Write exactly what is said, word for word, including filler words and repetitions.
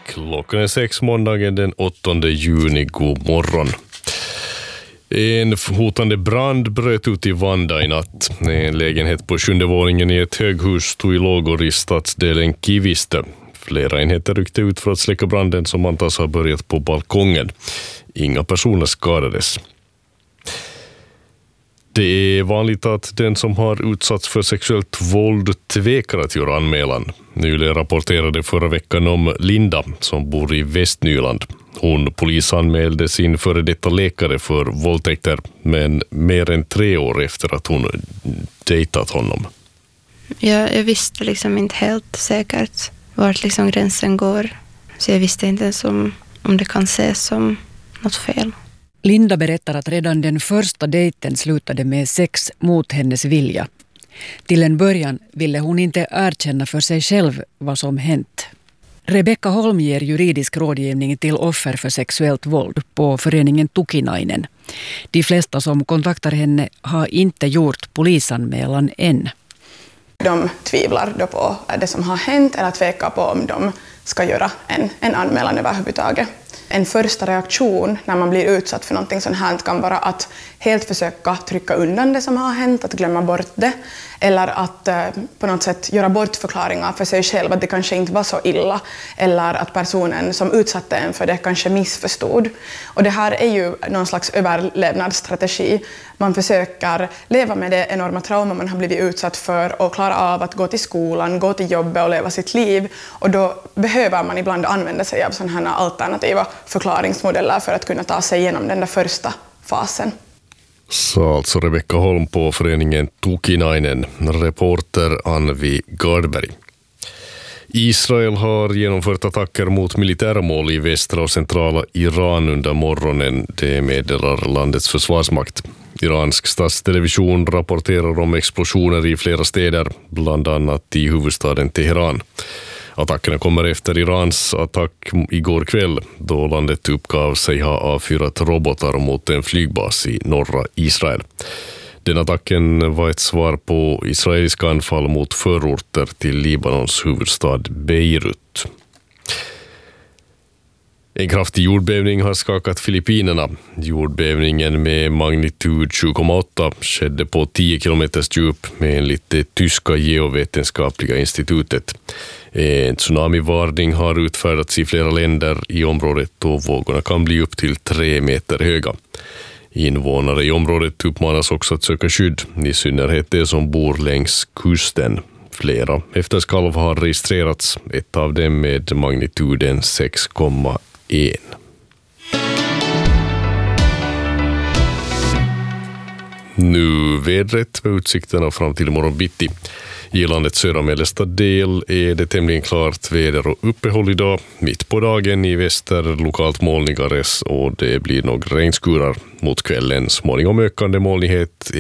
Klockan är sex måndagen den åttonde juni. God morgon. En hotande brand bröt ut i Vanda i natt. En lägenhet på sjunde våningen i ett höghus stod i lågor i stadsdelen Kivistö. Flera enheter ryckte ut för att släcka branden som antas ha börjat på balkongen. Inga personer skadades. Det är vanligt att den som har utsatts för sexuellt våld tvekar att göra anmälan. Nyligen rapporterade förra veckan om Linda som bor i Västnyland. Hon polisanmälde sin före detta läkare för våldtäkter, men mer än tre år efter att hon dejtat honom. Jag, jag visste liksom inte helt säkert vart liksom gränsen går. Så jag visste inte ens om, om det kan ses som något fel. Linda berättar att redan den första dejten slutade med sex mot hennes vilja. Till en början ville hon inte erkänna för sig själv vad som hänt. Rebecka Holm ger juridisk rådgivning till offer för sexuellt våld på föreningen Tukinainen. De flesta som kontaktar henne har inte gjort polisanmälan än. De tvivlar då på det som har hänt eller tvekar på om de ska göra en, en anmälan överhuvudtaget. En första reaktion när man blir utsatt för någonting sånt här kan vara att helt försöka trycka undan det som har hänt, att glömma bort det. Eller att eh, på något sätt göra bortförklaringar för sig själv, att det kanske inte var så illa. Eller att personen som utsatte en för det kanske missförstod. Och det här är ju någon slags överlevnadsstrategi. Man försöker leva med det enorma trauma man har blivit utsatt för och klara av att gå till skolan, gå till jobbet och leva sitt liv. Och då behöver man ibland använda sig av sådana här alternativa förklaringsmodeller för att kunna ta sig igenom den där första fasen. Sa alltså Rebecka Holm på föreningen Tukinainen, reporter Anvi Gardberg. Israel har genomfört attacker mot militärmål i västra och centrala Iran under morgonen, det meddelar landets försvarsmakt. Iransk statstelevision rapporterar om explosioner i flera städer, bland annat i huvudstaden Teheran. Attackerna kommer efter Irans attack igår kväll då landet uppgav sig ha avfyrat robotar mot en flygbas i norra Israel. Den attacken var ett svar på israeliska anfall mot förorter till Libanons huvudstad Beirut. En kraftig jordbävning har skakat Filippinerna. Jordbävningen med magnitud sju komma åtta skedde på tio kilometers djup med enligt det tyska geovetenskapliga institutet. En tsunamivarning har utfärdats i flera länder i området och vågorna kan bli upp till tre meter höga. Invånare i området uppmanas också att söka skydd, i synnerhet de som bor längs kusten. Flera efterskalv har registrerats, ett av dem med magnituden sex komma ett. Nu vädret med utsikterna fram till imorgon bitti. I landets södra mellersta del är det tämligen klart väder och uppehåll idag. Mitt på dagen i väster lokalt molnigare och det blir några regnskurar mot kvällen. Småningom ökande molnighet